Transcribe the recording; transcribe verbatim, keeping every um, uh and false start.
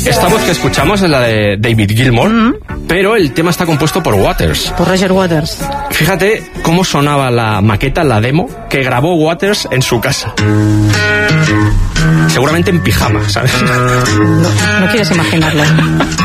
Esta voz que escuchamos es la de David Gilmour, mm-hmm. pero el tema está compuesto por Waters. Por Roger Waters. Fíjate cómo sonaba la maqueta, la demo, que grabó Waters en su casa. Seguramente en pijama, ¿sabes? No, no quieres imaginarlo.